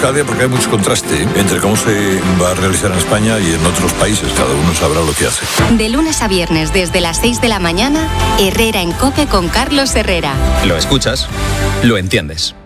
cada día porque hay mucho contraste entre cómo se va a realizar en España y en otros países. Cada uno sabrá lo que hace. De lunes a viernes desde las 6 de la mañana, Herrera en COPE con Carlos Herrera. Lo escuchas, lo entiendes.